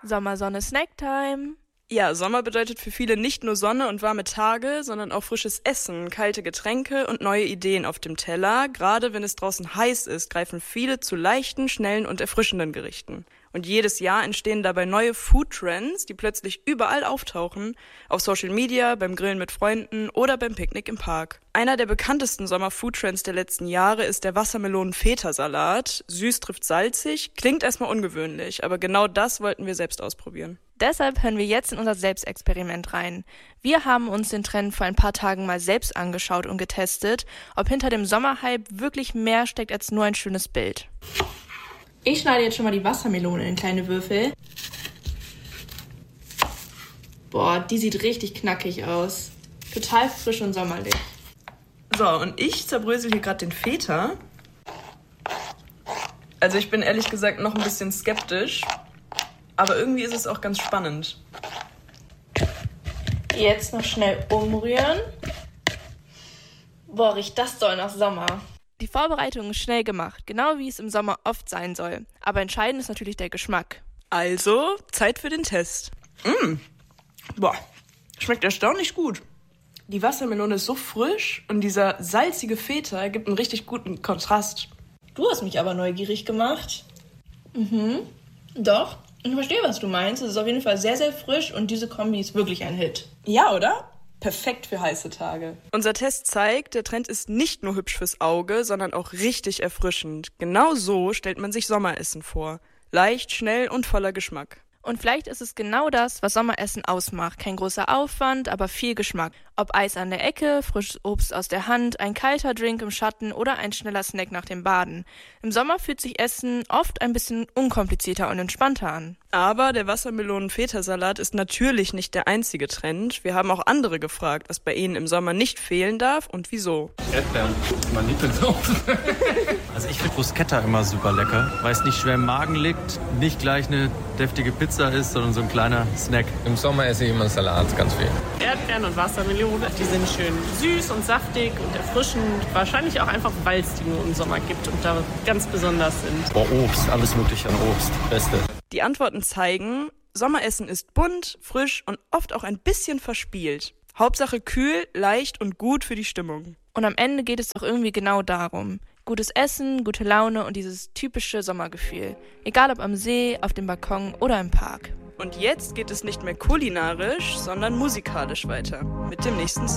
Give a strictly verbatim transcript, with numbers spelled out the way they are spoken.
Sommersonne Snacktime. Ja, Sommer bedeutet für viele nicht nur Sonne und warme Tage, sondern auch frisches Essen, kalte Getränke und neue Ideen auf dem Teller. Gerade wenn es draußen heiß ist, greifen viele zu leichten, schnellen und erfrischenden Gerichten. Und jedes Jahr entstehen dabei neue Foodtrends, die plötzlich überall auftauchen. Auf Social Media, beim Grillen mit Freunden oder beim Picknick im Park. Einer der bekanntesten Sommer-Foodtrends der letzten Jahre ist der Wassermelonen-Feta-Salat. Süß trifft salzig, klingt erstmal ungewöhnlich, aber genau das wollten wir selbst ausprobieren. Deshalb hören wir jetzt in unser Selbstexperiment rein. Wir haben uns den Trend vor ein paar Tagen mal selbst angeschaut und getestet, ob hinter dem Sommerhype wirklich mehr steckt als nur ein schönes Bild. Ich schneide jetzt schon mal die Wassermelone in kleine Würfel. Boah, die sieht richtig knackig aus. Total frisch und sommerlich. So, und ich zerbrösel hier gerade den Feta. Also ich bin ehrlich gesagt noch ein bisschen skeptisch, aber irgendwie ist es auch ganz spannend. Jetzt noch schnell umrühren. Boah, riecht das doll nach Sommer. Die Vorbereitung ist schnell gemacht, genau wie es im Sommer oft sein soll. Aber entscheidend ist natürlich der Geschmack. Also, Zeit für den Test. Mmh. Boah, schmeckt erstaunlich gut. Die Wassermelone ist so frisch und dieser salzige Feta gibt einen richtig guten Kontrast. Du hast mich aber neugierig gemacht. Mhm, doch. Ich verstehe, was du meinst. Es ist auf jeden Fall sehr, sehr frisch und diese Kombi ist wirklich ein Hit. Ja, oder? Perfekt für heiße Tage. Unser Test zeigt, der Trend ist nicht nur hübsch fürs Auge, sondern auch richtig erfrischend. Genau so stellt man sich Sommeressen vor. Leicht, schnell und voller Geschmack. Und vielleicht ist es genau das, was Sommeressen ausmacht. Kein großer Aufwand, aber viel Geschmack. Ob Eis an der Ecke, frisches Obst aus der Hand, ein kalter Drink im Schatten oder ein schneller Snack nach dem Baden. Im Sommer fühlt sich Essen oft ein bisschen unkomplizierter und entspannter an. Aber der Wassermelonen-Feta-Salat ist natürlich nicht der einzige Trend. Wir haben auch andere gefragt, was bei ihnen im Sommer nicht fehlen darf und wieso. Erdbeeren, mein Lieblingsobst. Also ich finde Bruschetta immer super lecker, weil es nicht schwer im Magen liegt, nicht gleich eine deftige Pizza ist, sondern so ein kleiner Snack. Im Sommer esse ich immer Salat, ganz viel. Erdbeeren und Wassermelone, die sind schön süß und saftig und erfrischend. Wahrscheinlich auch einfach, weil es die nur im Sommer gibt und da ganz besonders sind. Boah, Obst, alles mögliche an Obst, Beste. Die Antworten zeigen, Sommeressen ist bunt, frisch und oft auch ein bisschen verspielt. Hauptsache kühl, leicht und gut für die Stimmung. Und am Ende geht es doch irgendwie genau darum. Gutes Essen, gute Laune und dieses typische Sommergefühl. Egal ob am See, auf dem Balkon oder im Park. Und jetzt geht es nicht mehr kulinarisch, sondern musikalisch weiter. Mit dem nächsten